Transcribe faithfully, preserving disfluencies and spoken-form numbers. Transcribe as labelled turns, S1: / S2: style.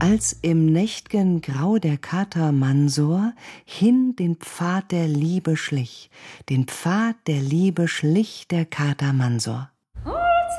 S1: als im nächt'gen Grau der Kater Mansor hin den Pfad der Liebe schlich, den Pfad der Liebe schlich der Kater Mansor.